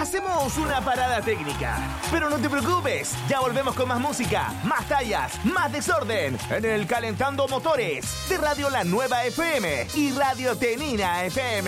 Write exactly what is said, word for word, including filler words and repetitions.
hacemos una parada técnica. Pero no te preocupes, ya volvemos con más música, más tallas, más desorden en el Calentando Motores de Radio La Nueva F M y Radio Tenina F M.